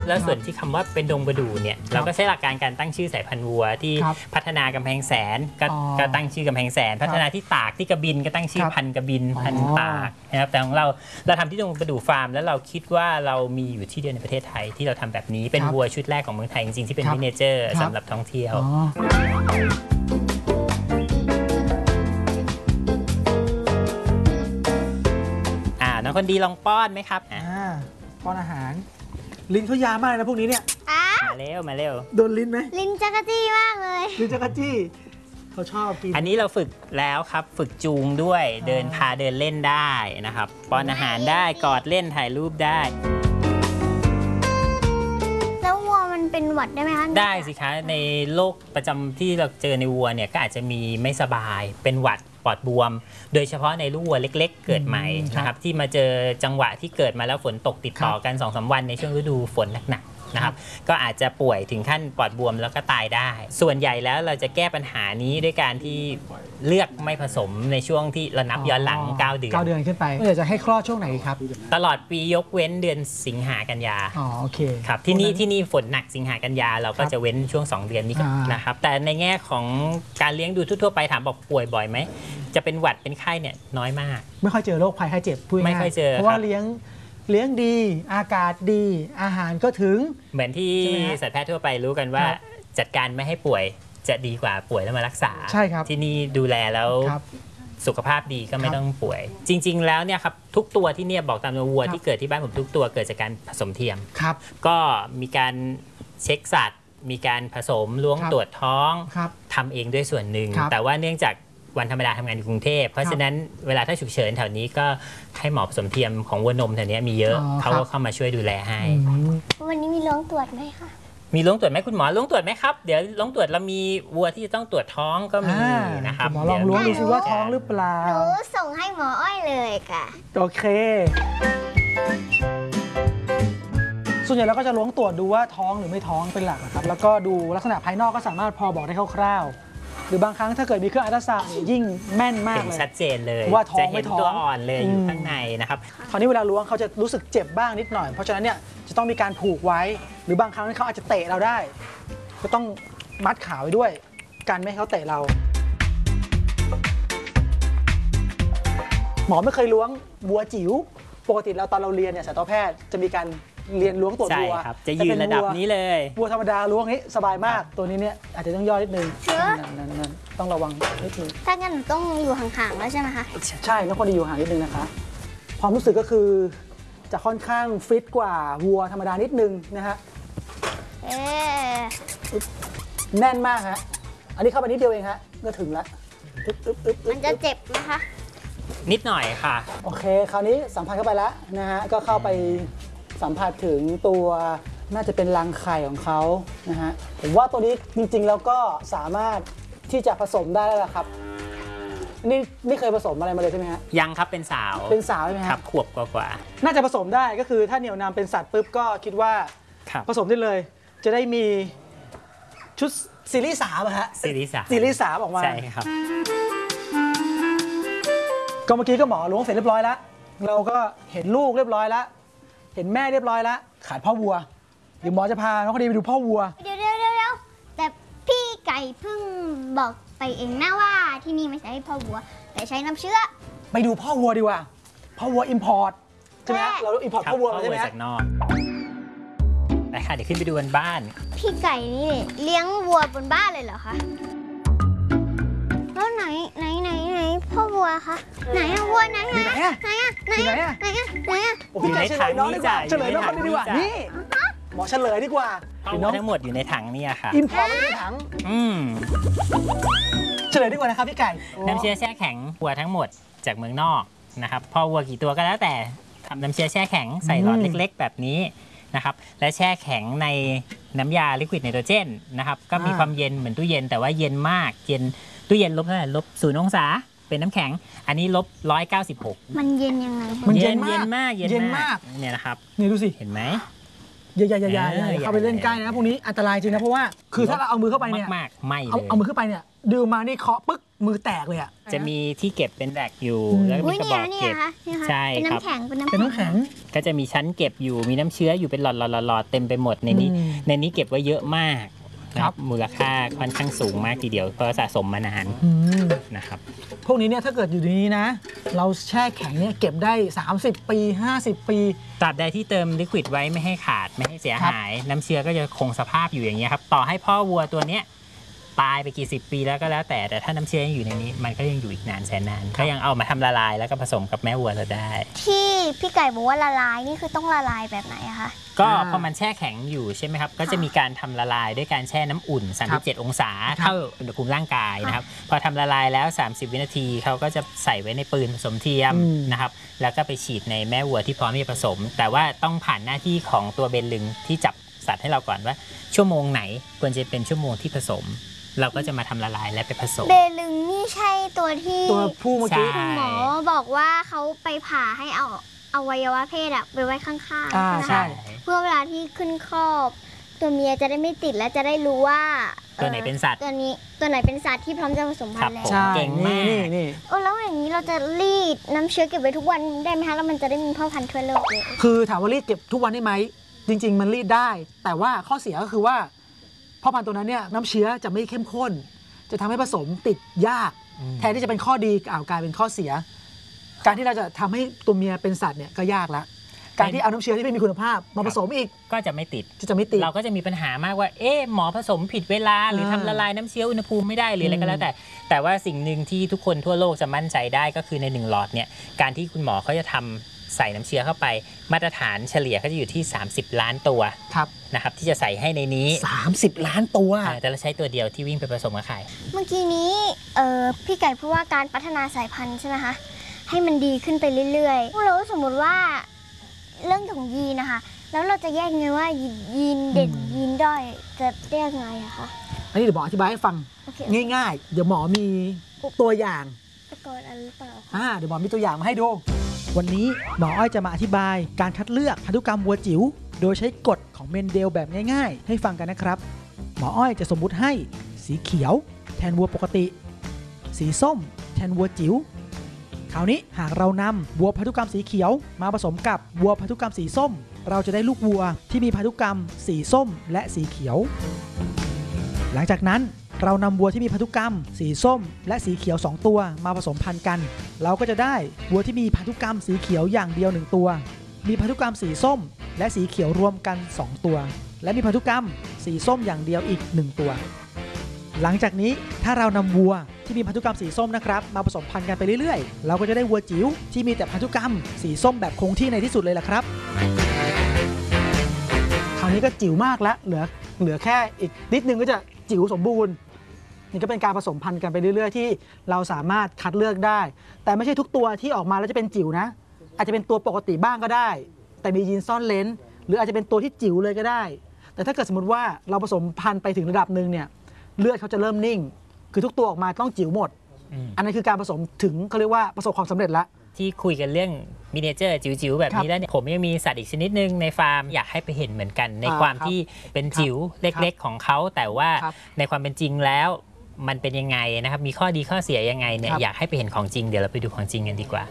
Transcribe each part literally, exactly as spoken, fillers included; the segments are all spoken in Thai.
แล้วส่วนที่คำว่าเป็นดงประดู่เนี่ยเราก็ใช้หลักการการตั้งชื่อสายพันธุ์วัวที่พัฒนากำแพงแสนก็ก็ตั้งชื่อกำแพงแสนพัฒนาที่ตากที่กระบินก็ตั้งชื่อพันธุ์กระบินพันธุ์ตากนะครับแต่ของเราเราทำที่ดงประดู่ฟาร์มแล้วเราคิดว่าเรามีอยู่ที่เดียวในประเทศไทยที่เราทำแบบนี้เป็นวัวชุดแรกของเมืองไทยจริงๆที่เป็นมินิเจอร์สำหรับท่องเที่ยวอ่าน้องคนดีลองป้อนไหมครับอ่าป้อนอาหารลิ้นเขายาวมากนะพวกนี้เนี่ยมาเร็วมาเร็วโดนลิ้นไหมลิ้นจักรจี้มากเลยลิ้นจักรจี้เขาชอบกินอันนี้เราฝึกแล้วครับฝึกจูงด้วยเดินพาเดินเล่นได้นะครับป้อนอาหารได้กอดเล่นถ่ายรูปได้แล้ววัวมันเป็นหวัดได้ไหมคะได้สิคะในโรคประจำที่เราเจอในวัวเนี่ยก็อาจจะมีไม่สบายเป็นหวัดปอดบวมโดยเฉพาะในลูกวัวเล็กๆเกิดใหม่นะครับที่มาเจอจังหวะที่เกิดมาแล้วฝนตกติดต่อกัน สองสาม วันในช่วงฤดูฝนหนักๆนะครับก็อาจจะป่วยถึงขั้นปอดบวมแล้วก็ตายได้ส่วนใหญ่แล้วเราจะแก้ปัญหานี้ด้วยการที่เลือกไม่ผสมในช่วงที่เรานับย้อนหลังเก้าเดือนเก้าเดือนขึ้นไปเดี๋ยวจะให้คลอดช่วงไหนครับตลอดปียกเว้นเดือนสิงหากันยาอ๋อโอเคครับที่นี่ที่นี่ฝนหนักสิงหากันยาเราก็จะเว้นช่วงสองเดือนนี้นะครับแต่ในแง่ของการเลี้ยงดูทั่วๆไปถามบอกป่วยบ่อยไหมจะเป็นหวัดเป็นไข้เนี่ยน้อยมากไม่ค่อยเจอโรคภัยไข้เจ็บพูดง่ายไม่ค่อยเจอเพราะว่าเลี้ยงเลี้ยงดีอากาศดีอาหารก็ถึงเหมือนที่สัตวแพทย์ทั่วไปรู้กันว่าจัดการไม่ให้ป่วยจะดีกว่าป่วยแล้วมารักษาใช่ครับที่นี่ดูแลแล้วสุขภาพดีก็ไม่ต้องป่วยจริงๆแล้วเนี่ยครับทุกตัวที่เนี่ยบอกตามตัววัวที่เกิดที่บ้านผมทุกตัวเกิดจากการผสมเทียมครับก็มีการเช็คสัตว์มีการผสมล้วงตรวจท้องทำเองด้วยส่วนหนึ่งแต่ว่าเนื่องจากวันธรรมดาทำงานอยู่กรุงเทพเพราะฉะนั้นเวลาถ้าฉุกเฉินแถวนี้ก็ให้หมอผสมเทียมของวัวนมแถวนี้มีเยอะเขาก็เข้ามาช่วยดูแลให้วันนี้มีล้วงตรวจไหมคะมีล้วงตรวจไหมคุณหมอล้วงตรวจไหมครับเดี๋ยวล้วงตรวจเรามีวัวที่จะต้องตรวจท้องก็มีนะครับหมอลองล้วงดูซิว่าท้องหรือเปล่าหนูส่งให้หมออ้อยเลยค่ะโอเคส่วนใหญ่เราก็จะล้วงตรวจดูว่าท้องหรือไม่ท้องเป็นหลักนะครับแล้วก็ดูลักษณะภายนอกก็สามารถพอบอกได้คร่าวๆหรือบางครั้งถ้าเกิดมีเครื่องอัลตราซาวด์ยิ่งแม่นมากเลยชัดเจนเลยว่าท้องไม่ท้องตัวอ่อนเลยอยู่ข้างในนะครับคราวนี้เวลาล้วงเขาจะรู้สึกเจ็บบ้างนิดหน่อยเพราะฉะนั้นเนี่ยจะต้องมีการผูกไว้หรือบางครั้งเขาอาจจะเตะเราได้ก็ต้องมัดขาไว้ด้วยกันไม่ให้เขาเตะเราหมอไม่เคยล้วงวัวจิ๋วปกติเราตอนเราเรียนเนี่ยสัตวแพทย์จะมีการเรียนล้วงตัววัวจะยืนระดับนี้เลยวัวธรรมดาล้วงนี้สบายมากตัวนี้เนี่ยอาจจะต้องย่อนิดนึงนั่นๆต้องระวังนิดนึงถ้างั้นต้องอยู่ห่างๆแล้วใช่ไหมคะใช่ต้องคนดีอยู่ห่างนิดนึงนะคะความรู้สึกก็คือจะค่อนข้างฟิตกว่าวัวธรรมดานิดนึงนะฮะเอ๊แน่นมากฮะอันนี้เข้าไปนิดเดียวเองฮะก็ถึงแล้วมันจะเจ็บไหมคะนิดหน่อยค่ะโอเคคราวนี้สัมผัสเข้าไปแล้วนะฮะก็เข้าไปสัมผัสถึงตัวน่าจะเป็นรังไข่ของเขานะฮะผมว่าตัวนี้จริงๆแล้วก็สามารถที่จะผสมได้แล้วละครับนี่นี่เคยผสมอะไรมาเลยใช่ไหมฮะยังครับเป็นสาวเป็นสาวใช่ไหมครับขวบกว่าๆน่าจะผสมได้ก็คือถ้าเหนี่ยวนำเป็นสัตว์ปุ๊บก็คิดว่าผสมได้เลยจะได้มีชุดซีรีส์สามอะฮะซีรีส์สามซีรีส์สามออกมาใช่ครับก็เมื่อกี้ก็หมอล้วงเสร็จเรียบร้อยแล้วเราก็เห็นลูกเรียบร้อยแล้วเห็นแม่เรียบร้อยแล้วขาดพ่อวัวเดี๋ยวหมอจะพาน้องคนดีไปดูพ่อวัวเดี๋ยวเดี๋ยวเดี๋ยวแต่พี่ไก่เพิ่งบอกไปเองนะว่าที่นี่ไม่ใช่พ่อวัวแต่ใช้น้ำเชื้อไปดูพ่อวัวดีกว่าพ่อวัวอิมพอร์ตใช่ไหมเราอิมพอร์ตพ่อวัวใช่ไหมจากนอกไปค่ะเดี๋ยวขึ้นไปดูบนบ้านพี่ไก่นี่เลี้ยงวัวบนบ้านเลยเหรอคะแล้วไหนไหนไหนไหนพ่อวัวคะไหนอะวัวไหนไหนอะไหนอะไหนอะไหนอะไหนอะไหนอะอยู่ในถังนี้จ้ะเฉลยน้องคนดีกว่านี่หมอเฉลยดีกว่าน้องทั้งหมดอยู่ในถังนี่ค่ะอิมพอร์ตในถังอืมเฉลยดีกว่านะครับพี่ไก่น้ำเชื้อแช่แข็งวัวทั้งหมดจากเมืองนอกนะครับพ่อวัวกี่ตัวก็แล้วแต่ทำน้ำเชื้อแช่แข็งใส่หลอดเล็กๆแบบนี้นะครับและแช่แข็งในน้ำยาลิควิดไนโตรเจนนะครับก็มีความเย็นเหมือนตู้เย็นแต่ว่าเย็นมากเย็นตู้เย็นลบเท่าไหร่ลบศูนย์องศาเป็นน้ำแข็งอันนี้ลบร้อยเก้าสิบหกมันเย็นยังไงมันเย็นเย็นมากเย็นมากเนี่ยนะครับนี่ดูสิเห็นไหมอย่าอย่าอย่าอย่าอย่าเข้าไปเล่นใกล้นะพวกนี้อันตรายจริงนะเพราะว่าคือถ้าเราเอามือเข้าไปเนี่ยมากๆไม่เลเอายเอามือเข้าไปเนี่ยดึงมานี่เคาะปึ๊กมือแตกเลยอ่ะจะมีที่เก็บเป็นแรกอยู่อืมแล้วก็อุ้มียกระเนี่บยอกเนี่เก็ยบค่ะเนี่ยค่ะใช่เป็นครับน้ำแข็งเป็นน้ำเป็นน้ำแข็งก็จะมีชั้นเก็บอยู่มีน้ำเชื้ออยู่เป็นหลอดหลอดหลอดเต็มไปหมดในนี้อืมในนี้เก็บไว้เยอะมากนะครับ มูลค่าค่อนข้างสูงมากทีเดียวเพราะสะสมมานานอืมนะครับพวกนี้เนี่ยถ้าเกิดอยู่ในนี้นะ เราแช่แข็งเนี่ยเก็บได้สามสิบปีห้าสิบปีตราบใดที่เติมลิควิดไว้ไม่ให้ขาดไม่ให้เสียหาย น้ำเชื้อก็จะคงสภาพอยู่อย่างเงี้ยครับต่อให้พ่อวัวตัวเนี้ยตายไปกี่สิบปีแล้วก็แล้วแต่แต่ถ้าน้ำเชื้อยังอยู่ในนี้มันก็ยังอยู่อีกนานแสนนานก็ยังเอามาทำละลายแล้วก็ผสมกับแม่วัวเราได้ที่พี่ไก่บอกว่าละลายนี่คือต้องละลายแบบไหนอะคะก็อ่าพอมันแช่แข็งอยู่ใช่ไหมครับก็จะมีการทำละลายด้วยการแช่น้ำอุ่น สามสิบเจ็ด องศาครับเท่าอุณหภูมิร่างกายนะครับพอทำละลายแล้ว สามสิบ วินาทีเขาก็จะใส่ไว้ในปืนผสมเทียมอืมนะครับแล้วก็ไปฉีดในแม่วัวที่พร้อมที่จะผสม แต่ว่าต้องผ่านหน้าที่ของตัวเบนลึงที่จับสัตว์ให้เราก่อนว่าชั่วโมงไหนควรจะเป็นชั่วโมงที่ผสม เราก็จะมาทำละลายและไปผสมเบลึงนี่ใช่ตัวที่ตัวผู้เมื่อกี้ใช่หมอบอกว่าเขาไปผ่าให้เอาอวัยวะเพศอะไปไว้ข้างๆอ่าใช่ไหมใช่คะเพื่อเวลาที่ขึ้นครอบ ตัวเมียจะได้ไม่ติดและจะได้รู้ว่าตัวไหนเป็นสัตว์ตัวนี้ตัวไหนเป็นสัตว์ที่พร้อมจะผสมพันธุ์ครับแล้วผมใช่เก่งมากนี่นี่โอ้แล้วอย่างนี้เราจะรีดน้ำเชื้อเก็บไว้ทุกวันได้ไหมคะแล้วมันจะได้มีพ่อพันธุ์ทั่วโลกเลยคือถามว่ารีดเก็บทุกวันได้ไหมจริง ๆ มันรีดได้ แต่ว่าข้อเสียก็คือว่าพ่อพันธุ์ตัวนั้นเนี่ยน้ำเชื้อจะไม่เข้มข้น จะทำให้ผสมติดยากอืมแทนที่จะเป็นข้อดีอ่าวกลายเป็นข้อเสีย การที่เราจะทำให้ตัวเมียเป็นสัตว์เนี่ยก็ยากละการที่เอาน้ำเชื้อที่ไม่มีคุณภาพมาผสมอีกก็จะไม่ติดจะจะไม่ติดเราก็จะมีปัญหามากว่า เอ๊ะหมอผสมผิดเวลา หรือทำละลายน้ำเชื้ออุณหภูมิไม่ได้หรืออะไรก็แล้วแต่ แต่ว่าสิ่งหนึ่งที่ทุกคนทั่วโลกจะมั่นใจได้ก็คือในหนึ่งหลอดเนี่ย การที่คุณหมอเขาจะทำใส่น้ำเชื้อเข้าไป มาตรฐานเฉลี่ยเขาจะอยู่ที่ สามสิบ ล้านตัวครับนะครับที่จะใส่ให้ในนี้สามสิบล้านตัวอ่าแต่เราใช้ตัวเดียวที่วิ่งไปผสมกับไข่เมื่อกี้นี้เอ่อพี่ไก่พูดว่าการพัฒนาสายพันธุ์ใช่ไหมคะให้มันดีขึ้นไปเรื่อยๆแล้วสมมติว่าเรื่องของยีนนะคะแล้วเราจะแยกไงว่ายีนเด่นอืมยีนด้อยจะเรียกไงอะคะอันนี้เดี๋ยวหมออธิบายให้ฟังโอเคง่ายๆ เดี๋ยวหมอมีตัวอย่างอุปกรณ์อะไรหรือเปล่าคะอ่าเดี๋ยวหมอมีตัวอย่างมาให้ดู วันนี้หมออ้อยจะมาอธิบายการคัดเลือกพันธุกรรมวัวจิ๋วโดยใช้กฎของเมนเดลแบบง่ายๆ ให้ฟังกันนะครับ หมออ้อยจะสมมุติให้สีเขียว แทนวัวปกติ สีส้ม แทนวัวจิ๋วคราวนี้หากเรานำวัวพันธุกรรมสีเขียวมาผสมกับวัวพันธุกรรมสีส้ม เราจะได้ลูกวัวที่มีพันธุกรรมสีส้ม และสีเขียว หลังจากนั้นเรานำวัวที่มีพันธุกรรม สีส้ม และสีเขียวสองตัวมาผสมพันธุ์กัน เราก็จะได้วัวที่มีพันธุกรรมสีเขียวอย่างเดียวหนึ่งตัว มีพันธุกรรมสีส้ม และสีเขียวรวมกันสองตัว และมีพันธุกรรมสีส้มอย่างเดียวอีกหนึ่งตัว หลังจากนี้ถ้าเรานำวัวที่มีพันธุกรรมสีส้มนะครับมาผสมพันธุ์กันไปเรื่อยๆ เราก็จะได้วัวจิ๋วที่มีแต่พันธุกรรมสีส้มแบบคงที่ในที่สุดเลยล่ะครับคราวนี้ก็จิ๋วมากแล้วเหลือเหลือแค่อีกนิดนึงก็จะจิ๋วสมบูรณ์นี่ก็เป็นการผสมพันธุ์กันไปเรื่อยๆที่เราสามารถคัดเลือกได้ แต่ไม่ใช่ทุกตัวที่ออกมาแล้วจะเป็นจิ๋วนะอาจจะเป็นตัวปกติบ้างก็ได้ แต่มียีนซ่อนเลนหรืออาจจะเป็นตัวที่จิ๋วเลยก็ได้ แต่ถ้าเกิดสมมติว่าเราผสมพันธุ์ไปถึงระดับหนึ่งเนี่ยเลือดเขาจะเริ่มนิ่ง คือทุกตัวออกมาต้องจิ๋วหมดอืมอันนั้นคือการผสมถึงเขาเรียกว่าประสบความสำเร็จแล้วที่คุยกันเรื่องมินิเจอร์จิ๋วๆ แบบครับนี้แล้วเนี่ยผมยังมีสัตว์อีกชนิดหนึ่งในฟาร์มอยากให้ไปเห็นเหมือนกัน ในอ่าความครับที่เป็นจิ๋วเล็กๆของเขาแต่ว่าครับในความเป็นจริงแล้วมันเป็นยังไงนะครับมีข้อดีข้อเสียยังไงเนี่ยครับอยากให้ไปเห็นของจริงเดี๋ยวเราไปดูของจริงกันดีกว่า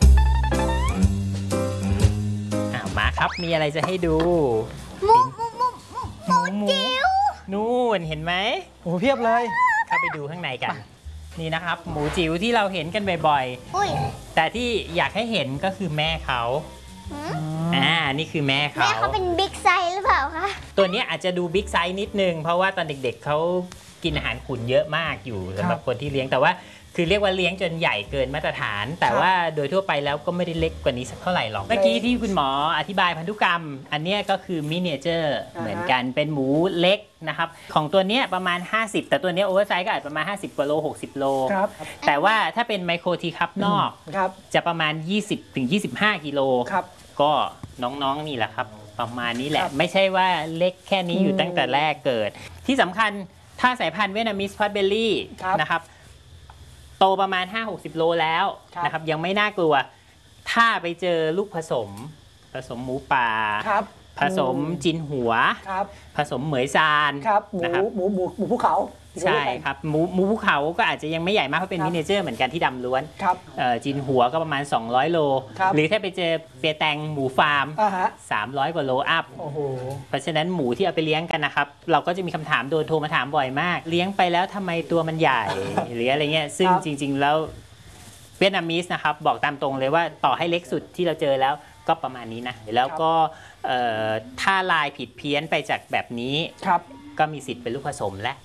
อ้าวมาครับมีอะไรจะให้ดูหมูหมูหมูหมูหมูจิ๋วนู่นเห็นไหมโอ้โหเพียบเลยเข้าไปดูข้างในกัน นี่นะครับ หมูจิ๋วที่เราเห็นกันบ่อยอุ้ยๆ แต่ที่อยากให้เห็นก็คือแม่เขาหืมอ่านี่คือแม่แม่เขาเขาเป็นบิ๊กไซส์หรือเปล่าคะตัวเนี้ยอาจจะดูบิ๊กไซส์นิดนึง เพราะว่าตอนเด็กๆเขากินอาหารขุนเยอะมากอยู่สำหรับคนที่เลี้ยงแต่ว่าคือเรียกว่าเลี้ยงจนใหญ่เกินมาตรฐาน แต่ครับว่าโดยทั่วไปแล้วก็ไม่ได้เล็กกว่านี้สักเท่าไหร่หรอก เมื่อกี้ที่คุณหมออธิบายพันธุกรรม อันเนี้ยก็คือมินิเจอร์อ่าฮะเหมือนกันเป็นหมูเล็กนะครับของตัวเนี้ยประมาณ ห้าสิบ แต่ตัวเนี้ยโอเวอร์ไซส์ก็อาจประมาณ ห้าสิบกว่าโลหกสิบโลครับแต่ว่าถ้าเป็นไมโครทีคัพนอกครับจะประมาณ ยี่สิบถึงยี่สิบห้า กิโลครับก็น้องๆนี่แหละครับ ประมาณนี้แหละครับไม่ใช่ว่าเล็กแค่นี้อยู่อืมตั้งแต่แรกเกิด ที่สำคัญถ้าสายพันธุ์เวียดนามิสพอตเบลลี่ครับนะครับโตประมาณ ห้าหกสิบ โลแล้วครับนะครับยังไม่น่ากลัว ถ้าไปเจอลูกผสม ผสมหมูป่าครับผผสมจินหัวครับผสมเหมยซานครับหมูนะครับหมูหมูหมูภูเขาใช่ครับหมูหมูภูเขาก็อาจจะยังไม่ใหญ่มากเพราะเป็นครับมินิเจอร์เหมือนกันที่ดำล้วนครับเอ่อจินหัวก็ประมาณ สองร้อย โลครับหรือถ้าไปเจอเปียแตงหมูฟาร์มอ่าฮะสามร้อย กว่าโลอัพโอ้โหเพราะฉะนั้นหมูที่เอาไปเลี้ยงกันนะครับ เราก็จะมีคำถามโดนโทรมาถามบ่อยมาก เลี้ยงไปแล้วทำไมตัวมันใหญ่ หรืออะไรเงี้ยซึ่งครับจริง ๆ แล้วเวียดนามิสนะครับบอกตามตรงเลยว่าต่อให้เล็กสุดที่เราเจอแล้วก็ประมาณนี้นะแล้วก็เอ่อถ้าลายผิดเพี้ยนไปจากแบบนี้ครับก็มีสิทธิ์เป็นลูกผสมและ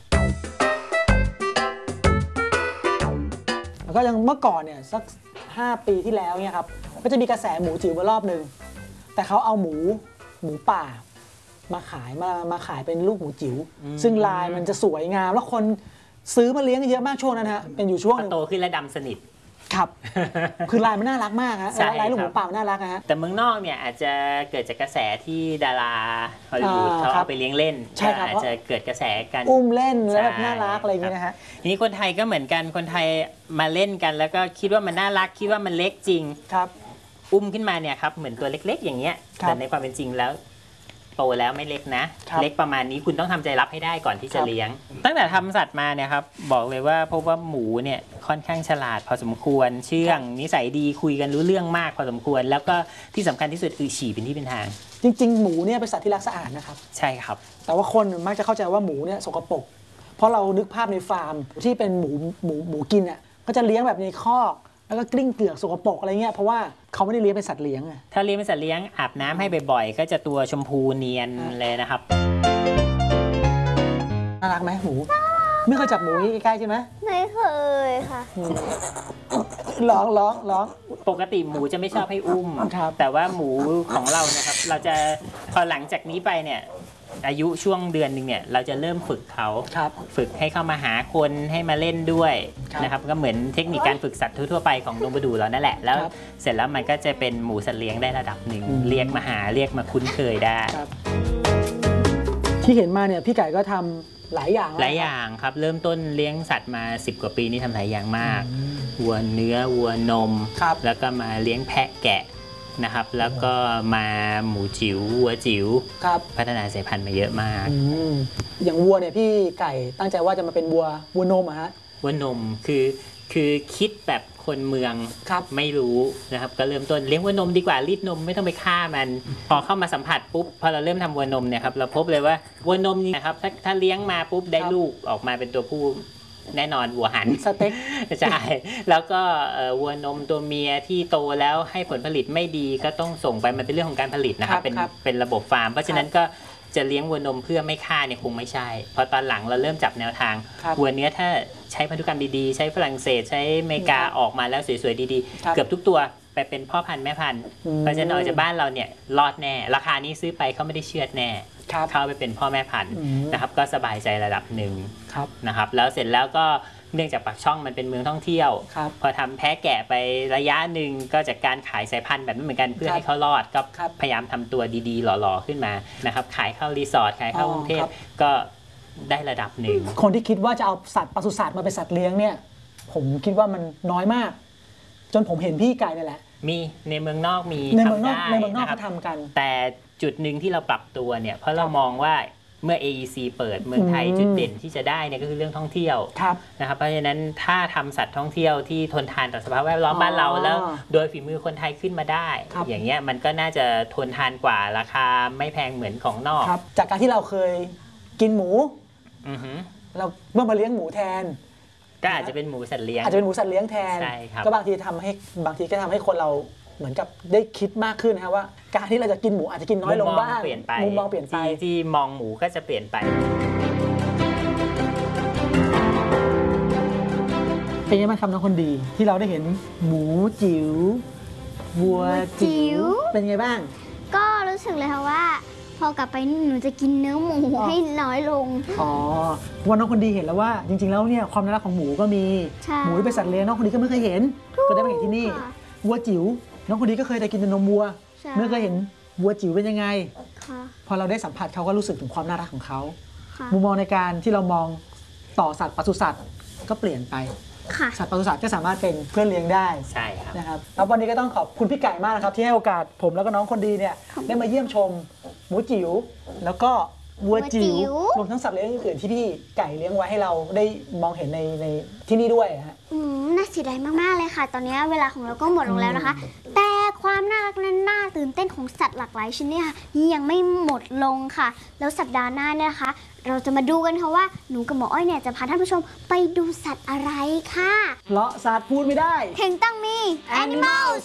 แล้วก็ยังเมื่อก่อนเนี่ยสักห้าปีที่แล้วเนี่ยครับก็จะมีกระแสหมูจิ๋วมารอบหนึ่งแต่เขาเอาหมูหมูป่ามาขายมามาขายเป็นลูกหมูจิ๋วซึ่งลายมันจะสวยงามแล้วคนซื้อมาเลี้ยงเยอะมากช่วงนั้นฮะเป็นอยู่ช่วงพหอนึ่งโตขึ้นและดำสนิทครับ คือลายมันน่ารักมากฮะใช่ลายลูกหคมูรับป่ามันน่ารักนะฮะแต่เมืองนอกเนี่ยอาจจะเกิดจากกระแสที่ดาราฮอลลีวูดอ่าเขาครัเอาบไปเลี้ยงเล่นใช่ครับก็อาจจะเกิดกระแสกันอุ้มเล่นแล้วแบบใช่น่ารักอะไรอย่างเงี้ยนะฮะทีนี้คนไทยก็เหมือนกันคนไทยมาเล่นกัน แล้วก็คิดว่ามันน่ารักคิดว่ามันเล็กจริงครับอุ้มขึ้นมาเนี่ยครับเหมือนตัวเล็ก ๆ อย่างเงี้ยครับแต่ในความเป็นจริงแล้วโตแล้วไม่เล็กนะครับเล็กประมาณนี้คุณต้องทำใจรับให้ได้ก่อนที่คจะรับเลี้ยง ตั้งแต่ทำสัตว์มาเนี่ยครับบอกเลยว่าพบว่าหมูเนี่ยค่อนข้างฉลาดพอสมควรเชื่องนิสัยดีคุยกันรู้เรื่องมากพอสมควร แล้วก็ที่สำคัญที่สุดคือฉี่เป็นที่เป็นทางจริง ๆ หมูเนี่ยเป็นสัตว์ที่รักสะอาดนะครับใช่ครับแต่ว่าคนมักจะเข้าใจว่าหมูเนี่ยสกปรกเพราะเรานึกภาพในฟาร์มที่เป็นหมูหมูหมูกินอ่ะก็จะเลี้ยงแบบในคอกแล้วก็กลิ้งเกลือกสกปรกอะไรเงี้ยเพราะว่าเขาไม่ได้เลี้ยงเป็นสัตว์เลี้ยงอะถ้าเลี้ยงเป็นสัตว์เลี้ยงอาบน้ำให้บ่อยๆ ก็จะตัวชมพูเนียนเลยนะครับน่ารักไหมหมูไม่เคยจับหมูใกล้ๆใช่ไหมไม่เคยค่ะร้องร้องร้องปกติหมูจะไม่ชอบให้อุ้มครับแต่ว่าหมูของเรานะครับ เราจะพอหลังจากนี้ไปเนี่ยอายุช่วงเดือนหนึ่งเนี่ยเราจะเริ่มฝึกเขาครับฝึกให้เข้ามาหาคนให้มาเล่นด้วยครับนะครับก็เหมือนเทคนิคการฝึกสัตว์ทั่วๆไปของนงบดูเรานั่นแหละแล้วครับเสร็จแล้วมันก็จะเป็นหมูสัตว์เลี้ยงได้ระดับหนึ่งอืมเรียกมาหาเรียกมาคุ้นเคยได้ครับ ที่เห็นมาเนี่ยพี่ไก่ก็ทำหลายอย่างหลายอย่างครับเริ่มต้นเลี้ยงสัตว์มาสิบกว่าปีนี่ทำหลายอย่างมากวัวเนื้อวัวนมครับแล้วก็มาเลี้ยงแพะแกะนะครับ แล้วก็มาหมูจิ๋ววัวจิ๋วครับพัฒนาสายพันธุ์มาเยอะมากอืมอย่างวัวเนี่ยพี่ไก่ตั้งใจว่าจะมาเป็นวัววัวนมอะฮะวัวนมคือคือคิดแบบคนเมืองครับไม่รู้นะครับก็เริ่มต้นเลี้ยงวัวนมดีกว่ารีดนมไม่ต้องไปฆ่ามัน พอเข้ามาสัมผัสปุ๊บพอเราเริ่มทำวัวนมเนี่ยครับเราพบเลยว่าวัวนมนี่นะครับถ้าถ้าเลี้ยงมาปุ๊บได้ครับลูกออกมาเป็นตัวผู้แน่นอนวัวหันสเต็กใช่ แล้วก็เอ่อวัวนมตัวเมียที่โตแล้วให้ผลผลิตไม่ดีก็ต้องส่งไปมันเป็นเรื่องของการผลิตนะครัครับ บเป็นครับเป็นระบบฟาร์ม เพราะฉะนั้นก็จะเลี้ยงวัวนมเพื่อไม่ฆ่าเนี่ยคงไม่ใช่เพราะตอนหลังเราเริ่มจับแนวทางครับวัวเนี้ยถ้าใช้พันธุกรรมดีๆ ใช้ฝรั่งเศสใช้อเมริกาครับออกมาแล้วสวยๆดีครับๆ เกือบทุกตัวไปเป็นพ่อพันธุ์แม่พันธุ์อืมเพราะฉะนั้นออกจากบ้านเราเนี่ยรอดแน่ ราคานี้ซื้อไปเขาไม่ได้เชือดแน่ครับเข้าไปเป็นพ่อแม่พันธุ์อืมนะครับก็สบายใจระดับหนึ่งครับนะครับแล้วเสร็จแล้วก็เนื่องจากปากช่องมันเป็นเมืองท่องเที่ยวครับพอทำแพะแกะไประยะหนึ่งก็จากการขายสายพันธุ์แบบนั้นเหมือนกันเพื่อครับให้เขารอดก็ครับพยายามทำตัวดีๆ หล่อๆขึ้นมานะครับขายเข้ารีสอร์ทขายเข้าอ๋อกรุงเทพครับก็ได้ระดับหนึ่งคนที่คิดว่าจะเอาสัตว์ปศุสัตว์มาเป็นสัตว์เลี้ยงเนี่ย ผมคิดว่ามันน้อยมาก จนผมเห็นพี่ไก่นี่แหละมีในเมืองนอกมีในเมืองนอกทำได้ในเมืองนอกะครัเขาบทำกันแต่จุดหนึ่งที่เราปรับตัวเนี่ยเพราะเรามองว่าเมื่อ เอ อี ซี เปิดเมืองไทยอืมจุดเด่นที่จะได้เนี่ยก็คือเรื่องท่องเที่ยวครับนะครับเพราะฉะนั้นถ้าทำสัตว์ท่องเที่ยวที่ทนทานต่อสภาพแวดล้อมอ๋อบ้านเราแล้วโดยฝีมือคนไทยขึ้นมาได้ครับอย่างเงี้ยมันก็น่าจะทนทานกว่าราคาไม่แพงเหมือนของนอกครับ จากการที่เราเคยกินหมูอือหือเราเมื่อมาเลี้ยงหมูแทนก็อาจจะเป็นหมูสัตว์เลี้ยงอาจจะเป็นหมูสัตว์เลี้ยงแทนใช่ครับก็บางทีทำให้บางทีก็ทำให้คนเราเหมือนกับได้คิดมากขึ้นนะครับว่า การที่เราจะกินหมูอาจจะกินน้อยลงบ้างมุมมองเปลี่ยนไปมุมมองเปลี่ยนไปที่ที่มองหมูก็จะเปลี่ยนไปเป็นยังไงบ้างครับน้องคนดีที่เราได้เห็นหมูจิ๋ววัวจิ๋วเป็นไงบ้างก็รู้สึกเลยค่ะว่า พอกลับไปนี่หนูจะกินเนื้อหมูอ๋อให้น้อยลงอ๋อวันน้องคนดีเห็นแล้วว่าจริง ๆ แล้วเนี่ยความน่ารักของหมูก็มีใช่หมูที่เป็นสัตว์เลี้ยงน้องคนดีก็ไม่เคยเห็น ก็ได้มาเห็นที่นี่ค่ะวัวจิ๋วน้องคนดีก็เคยได้กินแต่นมวัวใช่ไม่เคยเห็นวัวจิ๋วเป็นยังไงค่ะพอเราได้สัมผัสเขาก็รู้สึกถึงความน่ารักของเขาค่ะมุมมองในการที่เรามองต่อสัตว์ปศุสัตว์ก็เปลี่ยนไปค่ะสัตว์ปศุสัตว์ก็สามารถเป็นเพื่อนเลี้ยงได้ใช่ครับนะครับแล้ววันนี้ก็ต้องขอบคุณพี่ไก่มากนะครับที่ให้โอกาสผมแล้วก็น้องคนดีเนี่ยได้มาเยี่ยมชมหมูจิ๋วแล้วก็วัวจิ๋วัวจิ๋ววรวมทั้งสัตว์เลี้ยงอื่นๆที่พี่ไก่เลี้ยงไว้ให้เราได้มองเห็นในในที่นี่ด้วยฮะอืมน่าเสียดายมากๆเลยค่ะ ตอนนี้เวลาของเราก็หมดลงแล้วนะคะ แต่ความน่ารักและน่าตื่นเต้นของสัตว์หลากหลายชนิดค่ะยังไม่หมดลงค่ะ แล้วสัปดาห์หน้าเนี่ยนะคะ เราจะมาดูกันค่ะว่าหนูกับหมออ้อยเนี่ยจะพาท่านผู้ชมไปดูสัตว์อะไรค่ะเพราะสัตว์พูดไม่ได้ถึงต้องมี Animals